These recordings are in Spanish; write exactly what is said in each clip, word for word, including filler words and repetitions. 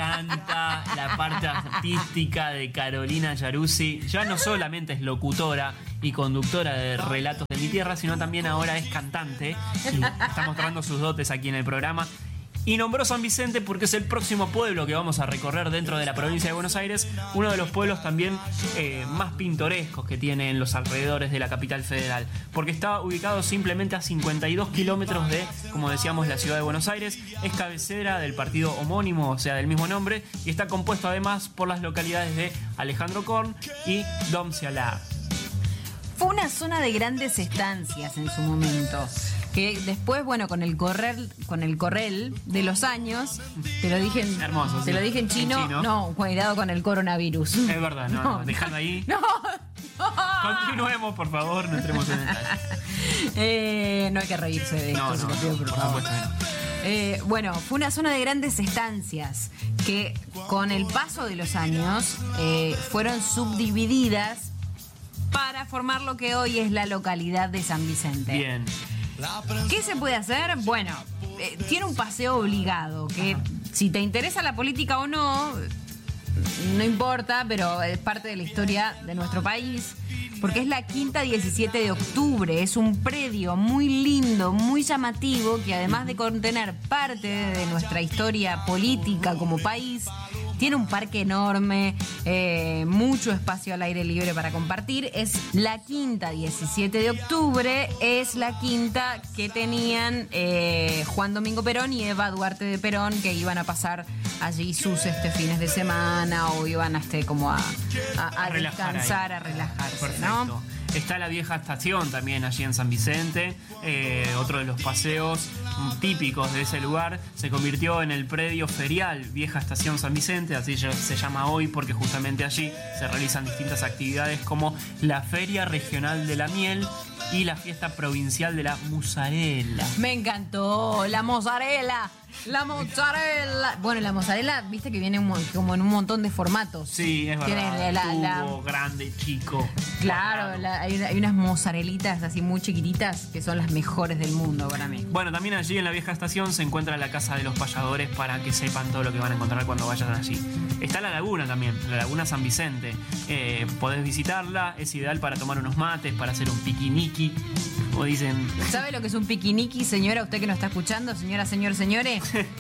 encanta la parte artística de Carolina Yaruzzi. Ya no solamente es locutora y conductora de Relatos de mi Tierra, sino también ahora es cantante y está mostrando sus dotes aquí en el programa. Y nombró San Vicente porque es el próximo pueblo que vamos a recorrer dentro de la provincia de Buenos Aires, uno de los pueblos también eh, más pintorescos que tiene en los alrededores de la capital federal, porque está ubicado simplemente a cincuenta y dos kilómetros de, como decíamos, la ciudad de Buenos Aires. Es cabecera del partido homónimo, o sea, del mismo nombre, y está compuesto además por las localidades de Alejandro Korn y Dom Cialá. Fue una zona de grandes estancias en su momento, que después, bueno, con el correr, con el correl de los años, te lo dije en, Hermoso, te sí. lo dije en chino, En chino. no, cuidado con el coronavirus. Es verdad, no, no, no dejando ahí. No, no. Continuemos, por favor, no entremos en detalle. Eh, no hay que reírse de esto, No, se no, lo pido, por por favor. supuesto que no. Eh, bueno, fue una zona de grandes estancias que con el paso de los años eh, fueron subdivididas para formar lo que hoy es la localidad de San Vicente. Bien. ¿Qué se puede hacer? Bueno, eh, tiene un paseo obligado, que si te interesa la política o no, no importa, pero es parte de la historia de nuestro país, porque es la Quinta diecisiete de octubre, es un predio muy lindo, muy llamativo, que además de contener parte de nuestra historia política como país, tiene un parque enorme, eh, mucho espacio al aire libre para compartir. Es la Quinta diecisiete de octubre, es la quinta que tenían eh, Juan Domingo Perón y Eva Duarte de Perón, que iban a pasar allí sus este, fines de semana o iban este, como a, a, a A relajar descansar, ahí. a relajarse, Perfecto. ¿no? Está la vieja estación también allí en San Vicente, eh, otro de los paseos típicos de ese lugar. Se convirtió en el predio ferial Vieja Estación San Vicente, así se llama hoy porque justamente allí se realizan distintas actividades como la Feria Regional de la Miel y la Fiesta Provincial de la Mozzarella. Me encantó, la mozzarella, la mozzarella. Bueno, la mozzarella, viste que viene un, como en un montón de formatos. Sí, es Tiene verdad. la- la- Tubo, grande, chico. Claro, cuadrado. la- hay, hay unas mozzarelitas así muy chiquititas que son las mejores del mundo para mí. Bueno, también allí en la vieja estación se encuentra la casa de los payadores para que sepan todo lo que van a encontrar cuando vayan allí. Está la laguna también, la laguna San Vicente. Eh, podés visitarla, es ideal para tomar unos mates, para hacer un piquiniqui, como dicen. ¿Sabe lo que es un piquiniqui, señora? Usted que nos está escuchando, señora, señor, señores.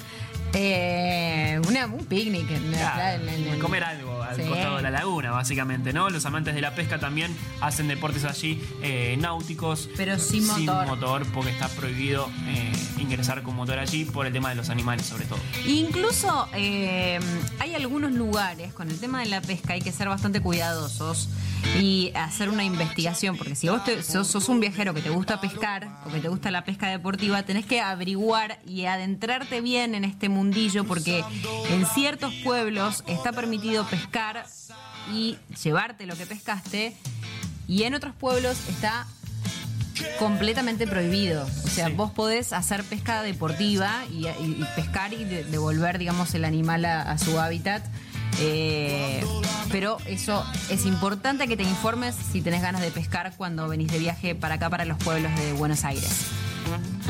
Eh, una, un picnic. en- Claro, en- en- en- comer algo al Sí. costado de la laguna, básicamente, ¿no? Los amantes de la pesca también hacen deportes allí eh, náuticos. Pero sin motor. motor, porque está prohibido eh, ingresar con motor allí por el tema de los animales, sobre todo. Incluso eh, hay algunos lugares con el tema de la pesca, hay que ser bastante cuidadosos y hacer una investigación, porque si vos te- sos, sos un viajero que te gusta pescar o que te gusta la pesca deportiva, tenés que averiguar y adentrarte bien en este mundillo, porque en ciertos pueblos está permitido pescar y llevarte lo que pescaste, y en otros pueblos está completamente prohibido. O sea, Sí. vos podés hacer pesca deportiva y, y- y pescar y de- devolver, digamos, el animal a, a su hábitat. Eh, pero eso es importante que te informes si tenés ganas de pescar cuando venís de viaje para acá, para los pueblos de Buenos Aires.